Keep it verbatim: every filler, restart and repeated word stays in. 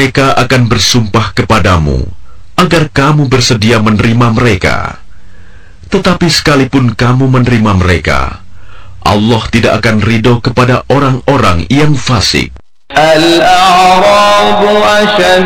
mereka akan bersumpah kepadamu agar kamu bersedia menerima mereka. Tetapi sekalipun kamu menerima mereka, Allah tidak akan ridho kepada orang-orang yang fasik. Al-a'rabu ashad